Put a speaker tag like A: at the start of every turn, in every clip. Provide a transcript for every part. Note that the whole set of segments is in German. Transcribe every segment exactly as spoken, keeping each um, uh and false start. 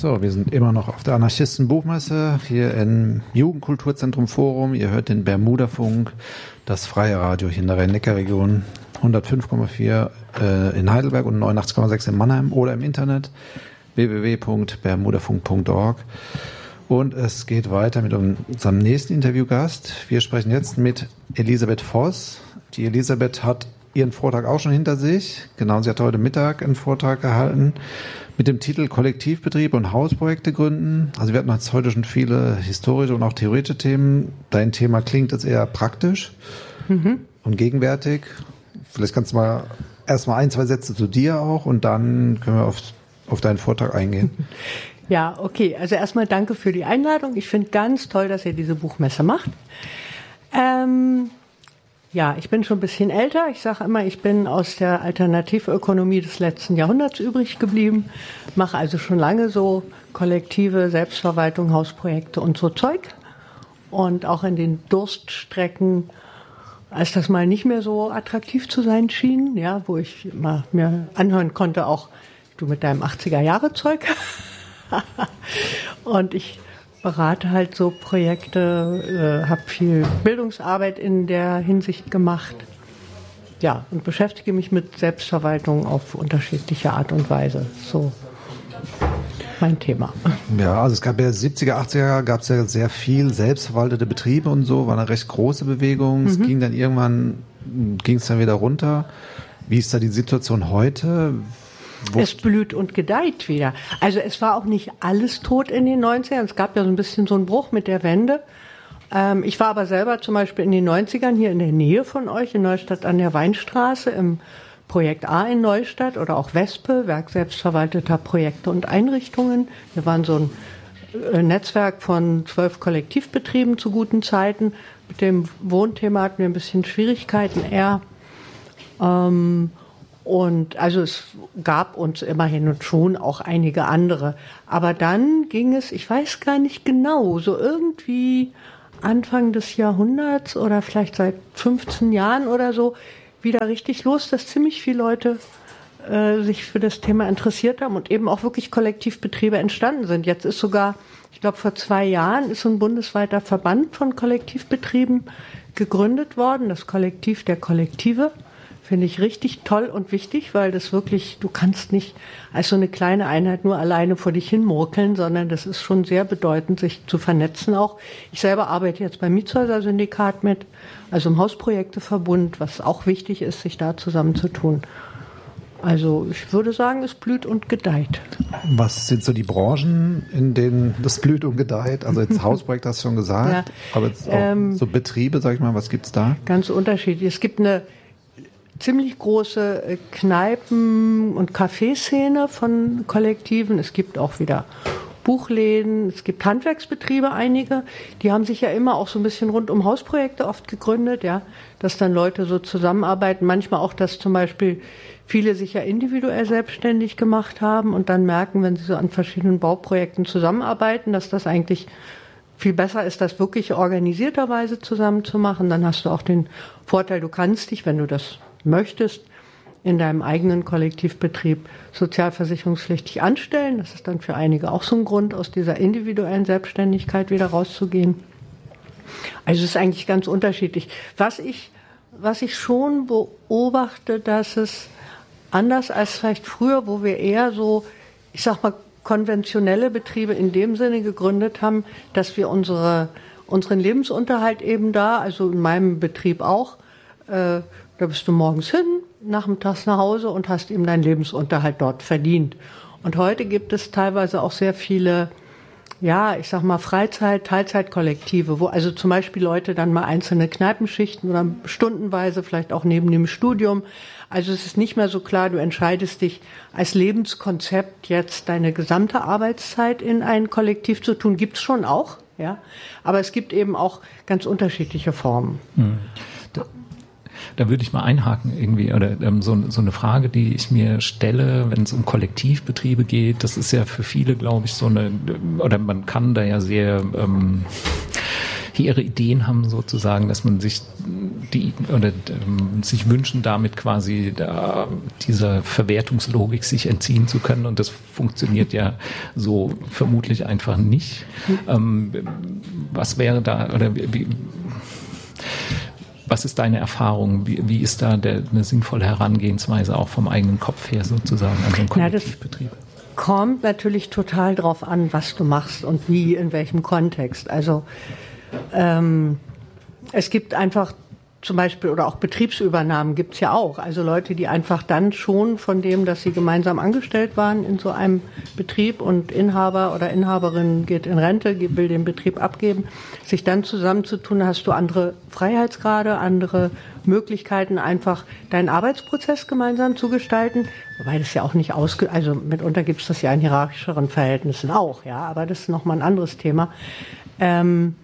A: So, wir sind immer noch auf der Anarchisten-Buchmesse hier im Jugendkulturzentrum Forum. Ihr hört den Bermuda-Funk, das freie Radio hier in der Rhein-Neckar-Region. hundertfünf Komma vier äh, in Heidelberg und neunundachtzig Komma sechs in Mannheim oder im Internet w w w punkt bermudafunk punkt org. Und es geht weiter mit unserem nächsten Interviewgast. Wir sprechen jetzt mit Elisabeth Voss. Die Elisabeth hat ihren Vortrag auch schon hinter sich. Genau, sie hat heute Mittag einen Vortrag gehalten mit dem Titel Kollektivbetriebe und Hausprojekte gründen. Also wir hatten jetzt heute schon viele historische und auch theoretische Themen. Dein Thema klingt jetzt eher praktisch mhm. und gegenwärtig. Vielleicht kannst du mal erstmal ein, zwei Sätze zu dir auch und dann können wir auf, auf deinen Vortrag eingehen.
B: Ja, okay. Also erstmal danke für die Einladung. Ich finde ganz toll, dass ihr diese Buchmesse macht. Ähm, ja, ich bin schon ein bisschen älter. Ich sage immer, ich bin aus der Alternativökonomie des letzten Jahrhunderts übrig geblieben, mache also schon lange so kollektive Selbstverwaltung, Hausprojekte und so Zeug. Und auch in den Durststrecken, als das mal nicht mehr so attraktiv zu sein schien, ja, wo ich mal mir anhören konnte, auch du mit deinem achtziger-Jahre-Zeug. Und ich berate halt so Projekte, äh, habe viel Bildungsarbeit in der Hinsicht gemacht. Ja, und beschäftige mich mit Selbstverwaltung auf unterschiedliche Art und Weise. So mein Thema.
A: Ja, also es gab ja siebziger, achtziger, gab es ja sehr viel selbstverwaltete Betriebe und so, war eine recht große Bewegung. Mhm. Es ging dann irgendwann, ging es dann wieder runter. Wie ist da die Situation heute? Wo
B: es blüht und gedeiht wieder. Also es war auch nicht alles tot in den neunzigern. Es gab ja so ein bisschen so einen Bruch mit der Wende. Ähm, ich war aber selber zum Beispiel in den neunzigern hier in der Nähe von euch, in Neustadt an der Weinstraße, im Projekt A in Neustadt oder auch Wespe, Werk selbstverwalteter Projekte und Einrichtungen. Wir waren so ein Netzwerk von zwölf Kollektivbetrieben zu guten Zeiten. Mit dem Wohnthema hatten wir ein bisschen Schwierigkeiten eher. Ähm, Und also es gab uns immerhin und schon auch einige andere. Aber dann ging es, ich weiß gar nicht genau, so irgendwie Anfang des Jahrhunderts oder vielleicht seit fünfzehn Jahren oder so wieder richtig los, dass ziemlich viele Leute äh, sich für das Thema interessiert haben und eben auch wirklich Kollektivbetriebe entstanden sind. Jetzt ist sogar, ich glaube vor zwei Jahren ist so ein bundesweiter Verband von Kollektivbetrieben gegründet worden, das Kollektiv der Kollektive. Finde ich richtig toll und wichtig, weil das wirklich, du kannst nicht als so eine kleine Einheit nur alleine vor dich hin murkeln, sondern das ist schon sehr bedeutend, sich zu vernetzen auch. Ich selber arbeite jetzt beim Mietshäuser-Syndikat mit, also im Hausprojekteverbund, was auch wichtig ist, sich da zusammenzutun. Also ich würde sagen, es blüht und gedeiht.
A: Was sind so die Branchen, in denen das blüht und gedeiht? Also jetzt Hausprojekt hast du schon gesagt, ja, aber jetzt auch ähm, so Betriebe, sag ich mal, was gibt's da?
B: Ganz unterschiedlich. Es gibt eine ziemlich große Kneipen- und Kaffeeszene von Kollektiven. Es gibt auch wieder Buchläden, es gibt Handwerksbetriebe, einige. Die haben sich ja immer auch so ein bisschen rund um Hausprojekte oft gegründet, ja, dass dann Leute so zusammenarbeiten. Manchmal auch, dass zum Beispiel viele sich ja individuell selbstständig gemacht haben und dann merken, wenn sie so an verschiedenen Bauprojekten zusammenarbeiten, dass das eigentlich viel besser ist, das wirklich organisierterweise zusammen zu machen. Dann hast du auch den Vorteil, du kannst dich, wenn du das möchtest, in deinem eigenen Kollektivbetrieb sozialversicherungspflichtig anstellen. Das ist dann für einige auch so ein Grund, aus dieser individuellen Selbstständigkeit wieder rauszugehen. Also es ist eigentlich ganz unterschiedlich. Was ich, was ich schon beobachte, dass es anders als vielleicht früher, wo wir eher so, ich sag mal, konventionelle Betriebe in dem Sinne gegründet haben, dass wir unsere, unseren Lebensunterhalt eben da, also in meinem Betrieb auch, äh, da bist du morgens hin, nachmittags nach Hause und hast eben deinen Lebensunterhalt dort verdient. Und heute gibt es teilweise auch sehr viele, ja, ich sag mal Freizeit-, Teilzeitkollektive, wo also zum Beispiel Leute dann mal einzelne Kneipenschichten oder stundenweise, vielleicht auch neben dem Studium. Also es ist nicht mehr so klar, du entscheidest dich als Lebenskonzept jetzt deine gesamte Arbeitszeit in ein Kollektiv zu tun. Gibt's schon auch, ja. Aber es gibt eben auch ganz unterschiedliche Formen.
C: Hm. Da würde ich mal einhaken irgendwie, oder ähm, so, so eine Frage, die ich mir stelle, wenn es um Kollektivbetriebe geht, das ist ja für viele, glaube ich, so eine, oder man kann da ja sehr, ähm, die ihre Ideen haben sozusagen, dass man sich die oder ähm, sich wünschen, damit quasi da, dieser Verwertungslogik sich entziehen zu können, und das funktioniert ja so vermutlich einfach nicht. Ähm, was wäre da oder wie, was ist deine Erfahrung? Wie, wie ist da der, eine sinnvolle Herangehensweise auch vom eigenen Kopf her sozusagen an so einen Kollektivbetrieb?
B: Ja, kommt natürlich total drauf an, was du machst und wie, in welchem Kontext. Also ähm, es gibt einfach zum Beispiel, oder auch Betriebsübernahmen gibt es ja auch. Also Leute, die einfach dann schon von dem, dass sie gemeinsam angestellt waren in so einem Betrieb und Inhaber oder Inhaberin geht in Rente, will den Betrieb abgeben, sich dann zusammenzutun, hast du andere Freiheitsgrade, andere Möglichkeiten, einfach deinen Arbeitsprozess gemeinsam zu gestalten. Wobei das ja auch nicht ausge... Also mitunter gibt es das ja in hierarchischeren Verhältnissen auch, ja. Aber das ist nochmal ein anderes Thema. Ähm,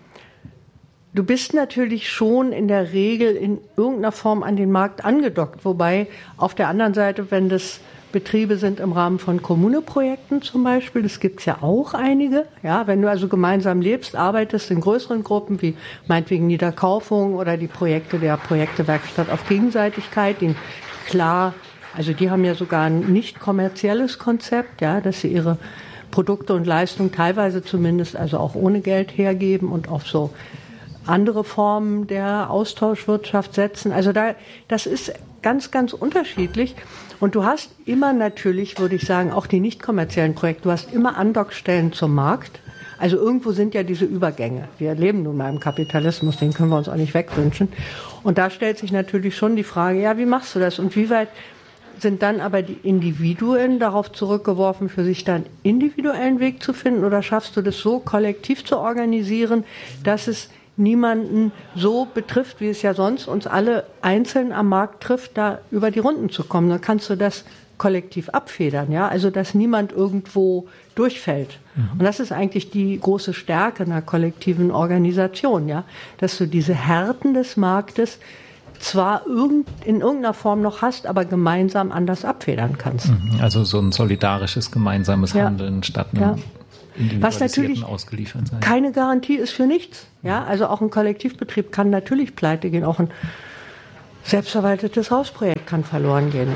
B: Du bist natürlich schon in der Regel in irgendeiner Form an den Markt angedockt, wobei auf der anderen Seite, wenn das Betriebe sind im Rahmen von Kommuneprojekten zum Beispiel, das gibt's ja auch einige, ja, wenn du also gemeinsam lebst, arbeitest in größeren Gruppen, wie meinetwegen Niederkaufung oder die Projekte der Projektewerkstatt auf Gegenseitigkeit, die klar, also die haben ja sogar ein nicht kommerzielles Konzept, ja, dass sie ihre Produkte und Leistungen teilweise zumindest also auch ohne Geld hergeben und auf so andere Formen der Austauschwirtschaft setzen. Also da, das ist ganz, ganz unterschiedlich. Und du hast immer natürlich, würde ich sagen, auch die nicht kommerziellen Projekte, du hast immer Andockstellen zum Markt. Also irgendwo sind ja diese Übergänge. Wir leben nun mal im Kapitalismus, den können wir uns auch nicht wegwünschen. Und da stellt sich natürlich schon die Frage, ja, wie machst du das? Und wie weit sind dann aber die Individuen darauf zurückgeworfen, für sich dann individuellen Weg zu finden? Oder schaffst du das so kollektiv zu organisieren, dass es niemanden so betrifft, wie es ja sonst uns alle einzeln am Markt trifft, da über die Runden zu kommen? Dann kannst du das kollektiv abfedern, ja, also dass niemand irgendwo durchfällt. Mhm. Und das ist eigentlich die große Stärke einer kollektiven Organisation, ja, dass du diese Härten des Marktes zwar in irgendeiner Form noch hast, aber gemeinsam anders abfedern kannst.
C: Mhm. Also so ein solidarisches gemeinsames ja. Handeln statt einem
B: ja. Was natürlich
C: ausgeliefert sein.
B: Keine Garantie ist für nichts. Ja, also auch ein Kollektivbetrieb kann natürlich pleite gehen. Auch ein selbstverwaltetes Hausprojekt kann verloren gehen.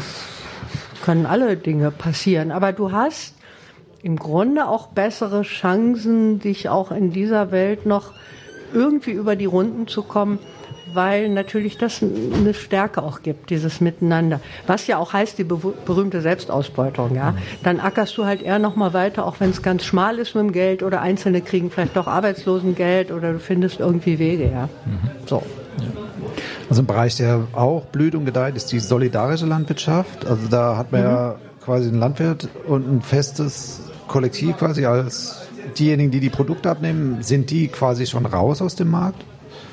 B: Es können alle Dinge passieren. Aber du hast im Grunde auch bessere Chancen, dich auch in dieser Welt noch irgendwie über die Runden zu kommen, weil natürlich das eine Stärke auch gibt, dieses Miteinander. Was ja auch heißt, die berühmte Selbstausbeutung, ja. Dann ackerst du halt eher noch mal weiter, auch wenn es ganz schmal ist mit dem Geld, oder Einzelne kriegen vielleicht doch Arbeitslosengeld oder du findest irgendwie Wege, ja. Mhm. So.
A: Also ein Bereich, der auch blüht und gedeiht, ist die solidarische Landwirtschaft. Also da hat man mhm. ja quasi einen Landwirt und ein festes Kollektiv quasi als diejenigen, die die Produkte abnehmen. Sind die quasi schon raus aus dem Markt?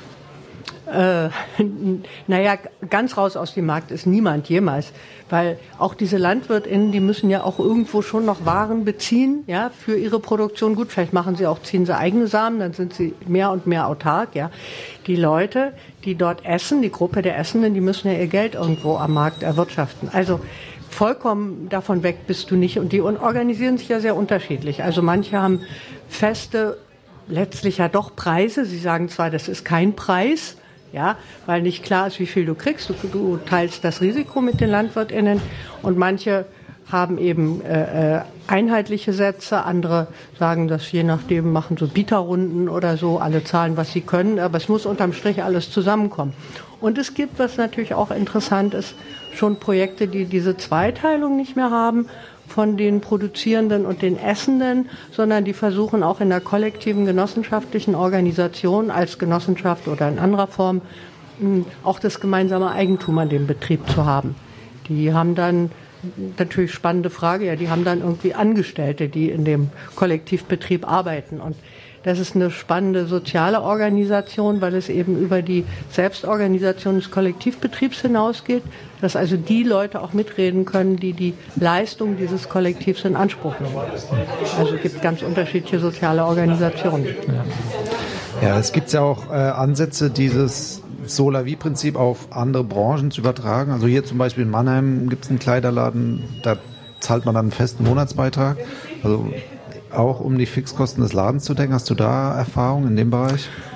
B: Äh, naja, ganz raus aus dem Markt ist niemand jemals, weil auch diese LandwirtInnen, die müssen ja auch irgendwo schon noch Waren beziehen, ja, für ihre Produktion. Gut, vielleicht machen sie auch, ziehen sie eigene Samen, dann sind sie mehr und mehr autark, ja. Die Leute, die dort essen, die Gruppe der Essenden, die müssen ja ihr Geld irgendwo am Markt erwirtschaften. Also vollkommen davon weg bist du nicht, und die organisieren sich ja sehr unterschiedlich. Also manche haben feste, letztlich ja doch Preise. Sie sagen zwar, das ist kein Preis, ja, weil nicht klar ist, wie viel du kriegst. Du, du teilst das Risiko mit den LandwirtInnen, und manche haben eben äh, einheitliche Sätze, andere sagen das je nachdem, machen so Bieterrunden oder so, alle zahlen, was sie können, aber es muss unterm Strich alles zusammenkommen. Und es gibt, was natürlich auch interessant ist, schon Projekte, die diese Zweiteilung nicht mehr haben von den Produzierenden und den Essenden, sondern die versuchen auch in der kollektiven genossenschaftlichen Organisation als Genossenschaft oder in anderer Form mh, auch das gemeinsame Eigentum an dem Betrieb zu haben. Die haben dann, natürlich spannende Frage, ja, die haben dann irgendwie Angestellte, die in dem Kollektivbetrieb arbeiten, und das ist eine spannende soziale Organisation, weil es eben über die Selbstorganisation des Kollektivbetriebs hinausgeht, dass also die Leute auch mitreden können, die die Leistung dieses Kollektivs in Anspruch nehmen. Also es gibt ganz unterschiedliche soziale Organisationen.
A: Ja, ja, es gibt ja auch äh, Ansätze, dieses Solar-Wie-Prinzip auf andere Branchen zu übertragen. Also hier zum Beispiel in Mannheim gibt es einen Kleiderladen, da zahlt man dann einen festen Monatsbeitrag. Also auch um die Fixkosten des Ladens zu decken. Hast du da Erfahrung in dem Bereich?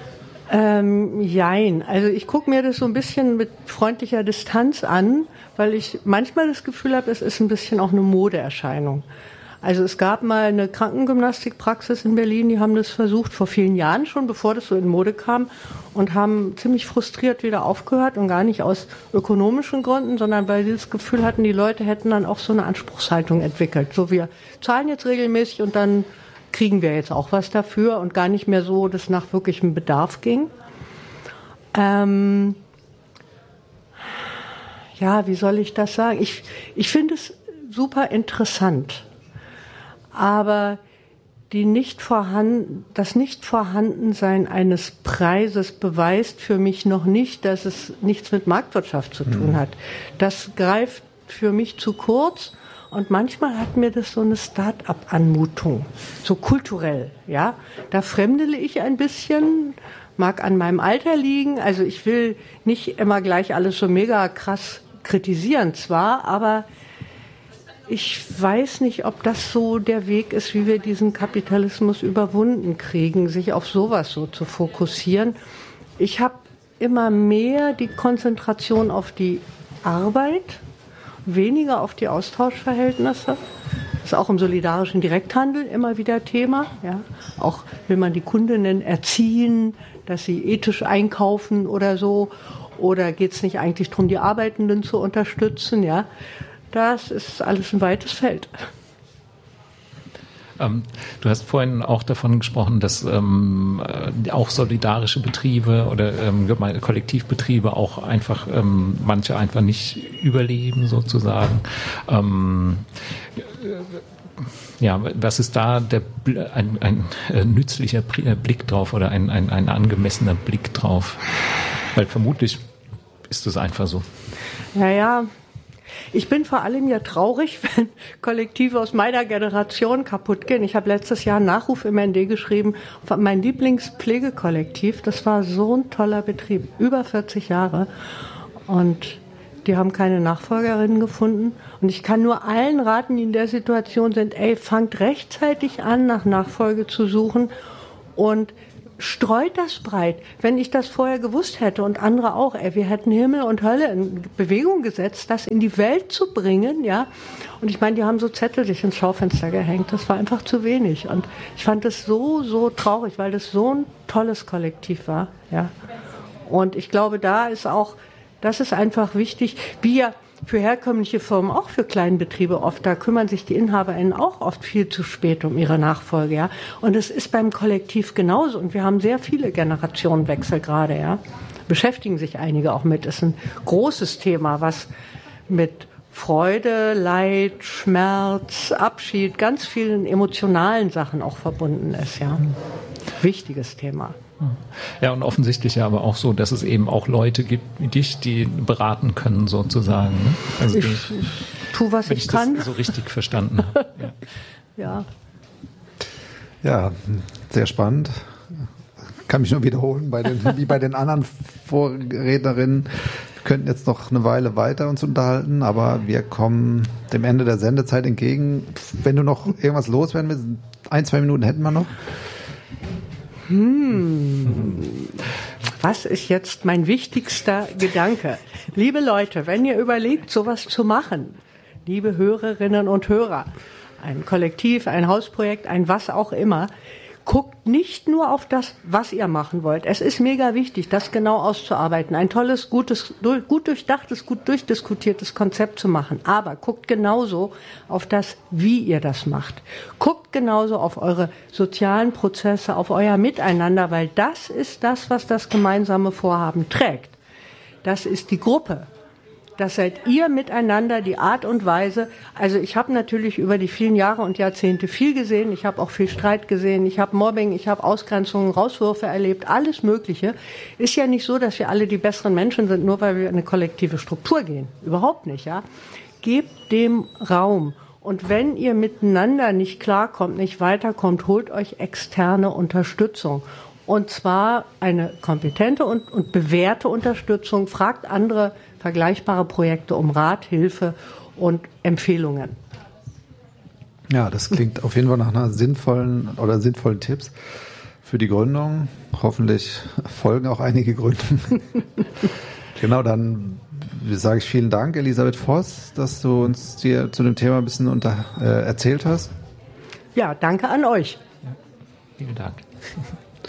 B: Ähm, jein. Also ich gucke mir das so ein bisschen mit freundlicher Distanz an, weil ich manchmal das Gefühl habe, es ist ein bisschen auch eine Modeerscheinung. Also es gab mal eine Krankengymnastikpraxis in Berlin, die haben das versucht, vor vielen Jahren schon, bevor das so in Mode kam, und haben ziemlich frustriert wieder aufgehört, und gar nicht aus ökonomischen Gründen, sondern weil sie das Gefühl hatten, die Leute hätten dann auch so eine Anspruchshaltung entwickelt. So, wir zahlen jetzt regelmäßig und dann kriegen wir jetzt auch was dafür, und gar nicht mehr so, dass nach wirklichem Bedarf ging. Ähm ja, wie soll ich das sagen? Ich, ich finde es super interessant. Aber die nicht vorhanden, das Nichtvorhandensein eines Preises beweist für mich noch nicht, dass es nichts mit Marktwirtschaft zu tun hat. Das greift für mich zu kurz, und manchmal hat mir das so eine Start-up-Anmutung, so kulturell, ja. Da fremdele ich ein bisschen, mag an meinem Alter liegen. Also ich will nicht immer gleich alles so mega krass kritisieren zwar, aber ich weiß nicht, ob das so der Weg ist, wie wir diesen Kapitalismus überwunden kriegen, sich auf sowas so zu fokussieren. Ich habe immer mehr die Konzentration auf die Arbeit, weniger auf die Austauschverhältnisse. Das ist auch im solidarischen Direkthandel immer wieder Thema. Ja. Auch will man die Kundinnen erziehen, dass sie ethisch einkaufen oder so. Oder geht es nicht eigentlich darum, die Arbeitenden zu unterstützen? Ja. Das ist alles ein weites Feld.
C: Ähm, du hast vorhin auch davon gesprochen, dass ähm, auch solidarische Betriebe oder ähm, Kollektivbetriebe auch einfach, ähm, manche einfach nicht überleben sozusagen. Ähm, ja, was ist da der, ein, ein äh, nützlicher Blick drauf oder ein, ein, ein angemessener Blick drauf? Weil vermutlich ist es einfach so.
B: Naja, ich bin vor allem ja traurig, wenn Kollektive aus meiner Generation kaputt gehen. Ich habe letztes Jahr einen Nachruf im N D geschrieben, mein Lieblingspflegekollektiv, das war so ein toller Betrieb, über vierzig Jahre, und die haben keine Nachfolgerinnen gefunden. Und ich kann nur allen raten, die in der Situation sind, ey, fangt rechtzeitig an, nach Nachfolge zu suchen und streut das breit. Wenn ich das vorher gewusst hätte und andere auch, ey, wir hätten Himmel und Hölle in Bewegung gesetzt, das in die Welt zu bringen, ja. Und ich meine, die haben so Zettel sich ins Schaufenster gehängt. Das war einfach zu wenig. Und ich fand das so, so traurig, weil das so ein tolles Kollektiv war, ja. Und ich glaube, da ist auch, das ist einfach wichtig, wie ja für herkömmliche Firmen, auch für Kleinbetriebe oft, da kümmern sich die InhaberInnen auch oft viel zu spät um ihre Nachfolge, ja. Und es ist beim Kollektiv genauso. Und wir haben sehr viele Generationenwechsel gerade, ja. Beschäftigen sich einige auch mit. Es ist ein großes Thema, was mit Freude, Leid, Schmerz, Abschied, ganz vielen emotionalen Sachen auch verbunden ist, ja. Wichtiges Thema.
C: Ja, und offensichtlich ja aber auch so, dass es eben auch Leute gibt wie dich, die beraten können sozusagen. Ne? Also
B: ich,
C: die,
B: ich tue, was
C: wenn
B: ich,
C: ich
B: kann.
C: das so richtig verstanden habe.
B: Ja.
A: Ja, sehr spannend. Kann mich nur wiederholen, bei den, wie bei den anderen Vorrednerinnen. Wir könnten jetzt noch eine Weile weiter uns unterhalten, aber wir kommen dem Ende der Sendezeit entgegen. Wenn du noch irgendwas loswerden willst, ein, zwei Minuten hätten wir noch.
B: Hm. Was ist jetzt mein wichtigster Gedanke? Liebe Leute, wenn ihr überlegt, sowas zu machen, liebe Hörerinnen und Hörer, ein Kollektiv, ein Hausprojekt, ein was auch immer, guckt nicht nur auf das, was ihr machen wollt. Es ist mega wichtig, das genau auszuarbeiten, ein tolles, gutes, gut durchdachtes, gut durchdiskutiertes Konzept zu machen. Aber guckt genauso auf das, wie ihr das macht. Guckt genauso auf eure sozialen Prozesse, auf euer Miteinander, weil das ist das, was das gemeinsame Vorhaben trägt. Das ist die Gruppe. Das seid ihr miteinander, die Art und Weise. Also ich habe natürlich über die vielen Jahre und Jahrzehnte viel gesehen. Ich habe auch viel Streit gesehen. Ich habe Mobbing, ich habe Ausgrenzungen, Rauswürfe erlebt, alles Mögliche. Ist ja nicht so, dass wir alle die besseren Menschen sind, nur weil wir in eine kollektive Struktur gehen. Überhaupt nicht, ja. Gebt dem Raum. Und wenn ihr miteinander nicht klarkommt, nicht weiterkommt, holt euch externe Unterstützung. Und zwar eine kompetente und, und bewährte Unterstützung. Fragt andere vergleichbare Projekte um Rat, Hilfe und Empfehlungen.
A: Ja, das klingt auf jeden Fall nach einer sinnvollen oder sinnvollen Tipps. für die Gründung. Hoffentlich folgen auch einige Gründungen. Genau, dann sage ich vielen Dank, Elisabeth Voss, dass du uns hier zu dem Thema ein bisschen unter, äh, erzählt hast.
B: Ja, danke an euch.
C: Ja, vielen Dank.